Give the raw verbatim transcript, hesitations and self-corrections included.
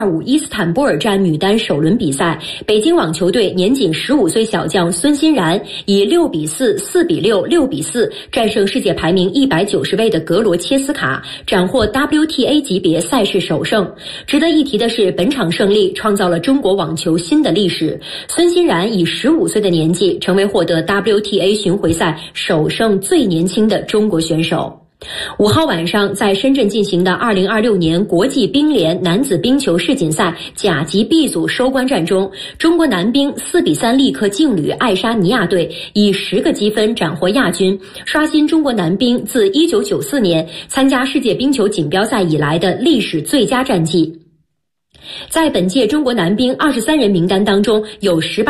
五伊斯坦布尔站女单首轮比赛，北京网球队年仅十五岁小将孙欣然以六比四、四比六、六比四战胜世界排名一百九十位的格罗切斯卡，斩获 W T A 级别赛事首胜。值得一提的是，本场胜利创造了中国网球新的历史。孙欣然以十五岁的年纪，成为获得 W T A 巡回赛首胜最年轻的中国选手。五号晚上，在深圳进行的二零二六年国际冰联男子冰球世锦赛甲级 B 组收官战中，中国男冰四比三力克劲旅爱沙尼亚队，以十个积分斩获亚军，刷新中国男冰自一九九四年参加世界冰球锦标赛以来的历史最佳战绩。在本届中国男冰二十三人名单当中，有十八